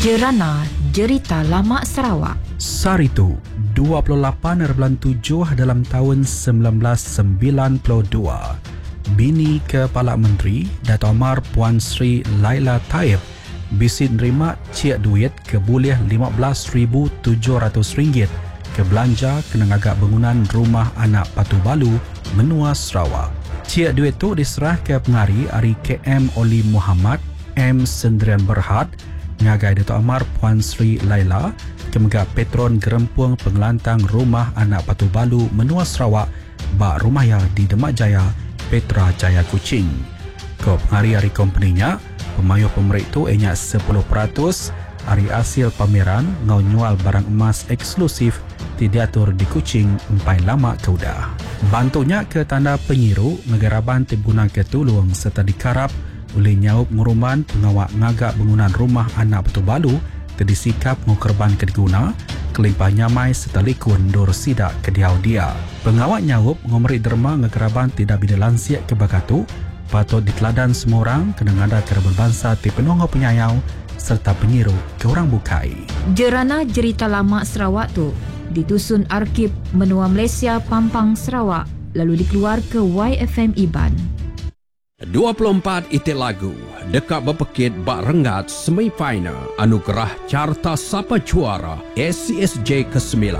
Jerana Jerita Lama Sarawak. Saritu 28/7 dalam tahun 1992. Bini Kepala Menteri Dato' Amar Puan Sri Laila Taib bisi nerima cek duit keboleh RM15,700 ke belanja kena agak bangunan rumah anak Patu Balu, Menua Sarawak. Cek duit tu diserah ke pengari Ari KM Oli Muhammad M. Sendirian Berhad ngagai Dato' Amar Puan Sri Laila kemegak patron gerempung pengelantang rumah anak Patu Balu, Menua Sarawak bak rumah ya di Demak Jaya, Petra Jaya Kuching. Ko pengari hari kompeninya, pemayuh pemerik tu enyak 10% hari hasil pameran ngau nyual barang emas eksklusif diatur di Kuching empai lama ke udah. Bantunya ke tanda penyiru negaraban timguna ketulung serta dikarap oleh nyaup nguruman pengawak ngagak bangunan rumah anak Patu Balu tadi sikap ngukerban kediguna kelimpah nyamai serta likun dur sidak kediau dia. Pengawak nyaup ngomeri derma ngekeraban tidak bida lansiak ke bakatu patut diteladan semua orang kena ngada kerabun bangsa ti penongho penyayau serta penyiru ke orang bukai. Jerana Jerita Lama Sarawak tu ditusun Arkib Menua Malaysia Pampang Sarawak lalu dikeluar ke YFM Iban. 24 itik lagu dekat berpekit bak rengat semifinal anugerah carta sapa juara SCSJ ke-9